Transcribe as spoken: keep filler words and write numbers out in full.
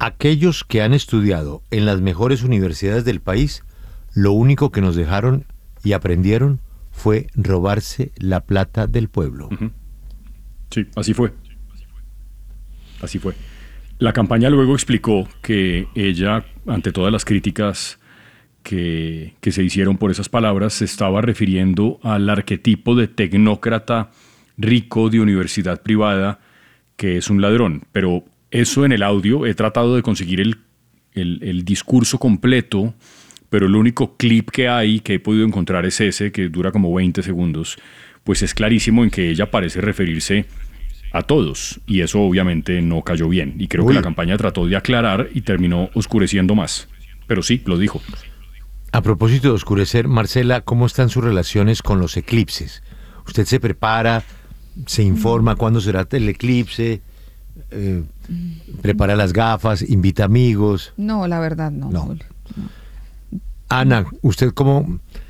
aquellos que han estudiado en las mejores universidades del país, lo único que nos dejaron y aprendieron fue robarse la plata del pueblo. Uh-huh. Sí, así fue. Así fue. La campaña luego explicó que ella, ante todas las críticas que, que se hicieron por esas palabras, se estaba refiriendo al arquetipo de tecnócrata rico de universidad privada que es un ladrón. Pero eso en el audio, he tratado de conseguir el, el, el discurso completo, pero el único clip que hay, que he podido encontrar, es ese, que dura como veinte segundos. Pues es clarísimo en que ella parece referirse a todos, y eso obviamente no cayó bien. Y creo Uy. que la campaña trató de aclarar y terminó oscureciendo más. Pero sí, lo dijo. A propósito de oscurecer, Marcela, ¿cómo están sus relaciones con los eclipses? ¿Usted se prepara, se informa cuándo será el eclipse, eh, prepara las gafas, invita amigos? No, la verdad no. No. Ana, ¿usted cómo,